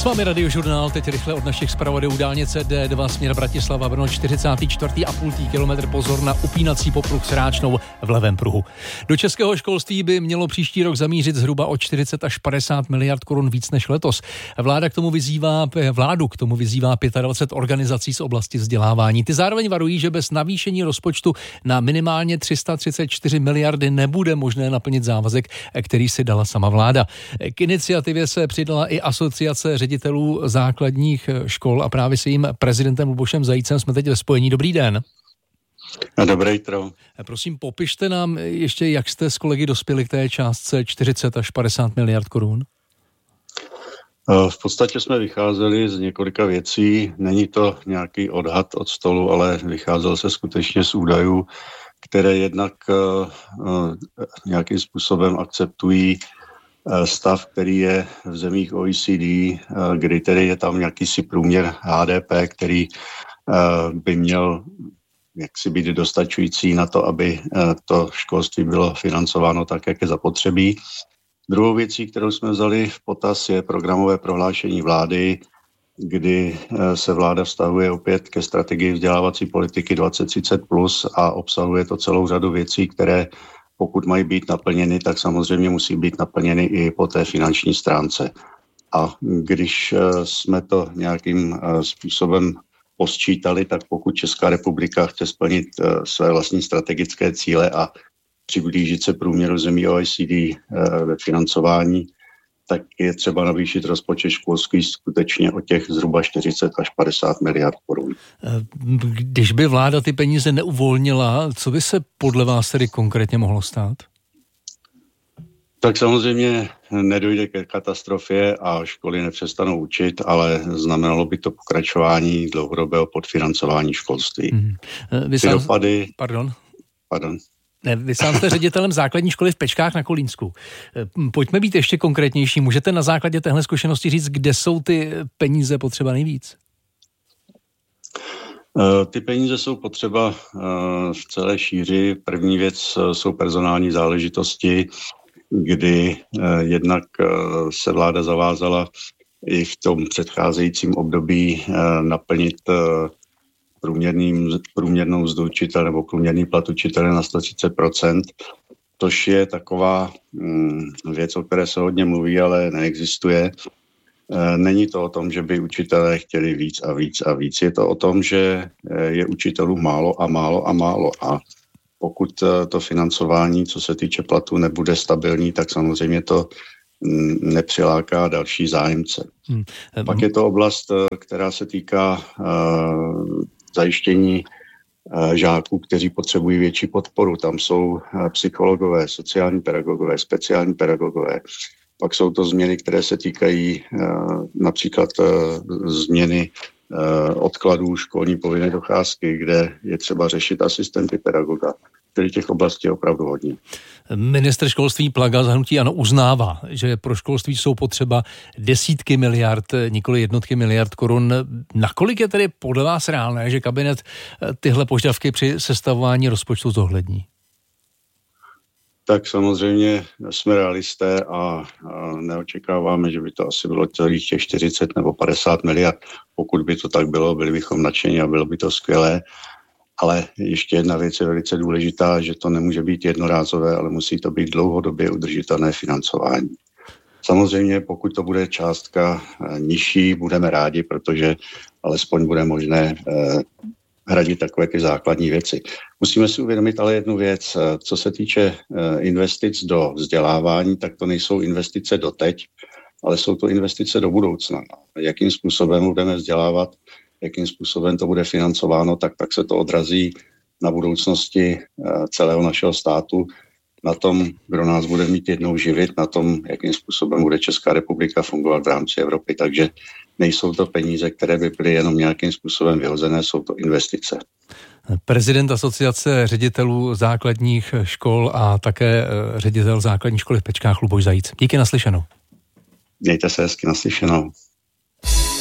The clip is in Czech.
vámi Radiožurnál, teď rychle od našich zpravodajů dálnice D2 směr Bratislava Brno 44,5 kilometr, pozor na upínací popruh s ráčnou v levém pruhu. Do českého školství by mělo příští rok zamířit zhruba o 40 až 50 miliard korun víc než letos. Vládu k tomu vyzývá 25 organizací z oblasti vzdělávání. Ty zároveň varují, že bez navýšení rozpočtu na minimálně 334 miliardy nebude možné naplnit závazek, který si dala sama vláda. K iniciativě se přidala i Asociace ředitelů základních škol a právě s jejím prezidentem Lubošem Zajícem jsme teď ve spojení. Dobrý den. Dobré jitro. Prosím, popište nám ještě, jak jste s kolegy dospěli k té částce 40 až 50 miliard korun. V podstatě jsme vycházeli z několika věcí. Není to nějaký odhad od stolu, ale vycházel se skutečně z údajů, které jednak nějakým způsobem akceptují stav, který je v zemích OECD, kdy tedy je tam jakýsi průměr HDP, který by měl jaksi být dostačující na to, aby to školství bylo financováno tak, jak je zapotřebí. Druhou věcí, kterou jsme vzali v potaz, je programové prohlášení vlády, kdy se vláda vztahuje opět ke strategii vzdělávací politiky 2030+ a obsahuje to celou řadu věcí, které pokud mají být naplněny, tak samozřejmě musí být naplněny i po té finanční stránce. A když jsme to nějakým způsobem posčítali, tak pokud Česká republika chce splnit své vlastní strategické cíle a přiblížit se průměru zemí OECD ve financování, tak je třeba navýšit rozpočet školství skutečně o těch zhruba 40 až 50 miliard korun. Když by vláda ty peníze neuvolnila, co by se podle vás tedy konkrétně mohlo stát? Tak samozřejmě nedojde ke katastrofě a školy nepřestanou učit, ale znamenalo by to pokračování dlouhodobého podfinancování školství. Pardon. Ne, vy sám jste ředitelem základní školy v Pečkách na Kolínsku. Pojďme být ještě konkrétnější. Můžete na základě téhle zkušenosti říct, kde jsou ty peníze potřeba nejvíc? Ty peníze jsou potřeba v celé šíři. První věc jsou personální záležitosti, kdy jednak se vláda zavázala i v tom předcházejícím období naplnit průměrnou mzdu učitele nebo průměrný plat učitele na 130%, což je taková věc, o které se hodně mluví, ale neexistuje. Není to o tom, že by učitelé chtěli víc a víc a víc. Je to o tom, že je učitelů málo a málo a málo. A pokud to financování, co se týče platu, nebude stabilní, tak samozřejmě to nepřiláká další zájemce. Pak je to oblast, která se týká zajištění žáků, kteří potřebují větší podporu. Tam jsou psychologové, sociální pedagogové, speciální pedagogové. Pak jsou to změny, které se týkají například změny odkladů školní povinné docházky, kde je třeba řešit asistenty pedagoga. Tedy těch oblastí je opravdu hodně. Ministr školství Plaga z hnutí ANO uznává, že pro školství jsou potřeba desítky miliard, nikoli jednotky miliard korun. Nakolik je tedy podle vás reálné, že kabinet tyhle požadavky při sestavování rozpočtu zohlední? Tak samozřejmě jsme realisté a neočekáváme, že by to asi bylo celých těch 40 nebo 50 miliard. Pokud by to tak bylo, byli bychom nadšení a bylo by to skvělé. Ale ještě jedna věc je velice důležitá, že to nemůže být jednorázové, ale musí to být dlouhodobě udržitelné financování. Samozřejmě, pokud to bude částka nižší, budeme rádi, protože alespoň bude možné hradit takové ty základní věci. Musíme si uvědomit ale jednu věc. Co se týče investic do vzdělávání, tak to nejsou investice doteď, ale jsou to investice do budoucna. Jakým způsobem budeme vzdělávat, jakým způsobem to bude financováno, tak se to odrazí na budoucnosti celého našeho státu, na tom, kdo nás bude mít jednou živit, na tom, jakým způsobem bude Česká republika fungovat v rámci Evropy. Takže nejsou to peníze, které by byly jenom nějakým způsobem vyhozené, jsou to investice. Prezident Asociace ředitelů základních škol a také ředitel základní školy v Pečkách Luboš Zajíc. Díky, naslyšenou. Mějte se hezky, naslyšenou.